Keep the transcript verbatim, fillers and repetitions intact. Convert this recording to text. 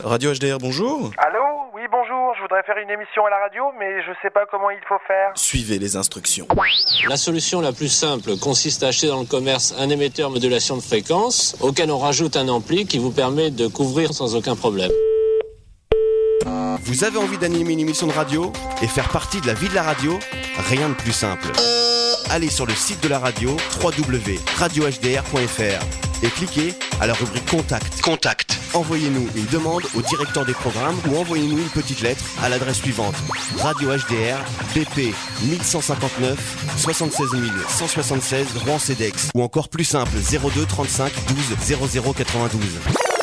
Radio H D R, bonjour. Allô? Oui, bonjour, je voudrais faire une émission à la radio, mais je sais pas comment il faut faire. Suivez les instructions. La solution la plus simple consiste à acheter dans le commerce un émetteur modulation de fréquence, auquel on rajoute un ampli qui vous permet de couvrir sans aucun problème. Vous avez envie d'animer une émission de radio et faire partie de la vie de la radio? Rien de plus simple. Allez sur le site de la radio, w w w point radio h d r point f r, et cliquez à la rubrique Contact. Contact. Envoyez-nous une demande au directeur des programmes ou envoyez-nous une petite lettre à l'adresse suivante: Radio H D R, B P mille cent cinquante-neuf, soixante-seize mille cent soixante-seize, Rouen-Cedex. Ou encore plus simple, zéro deux trente-cinq douze zéro zéro quatre-vingt-douze.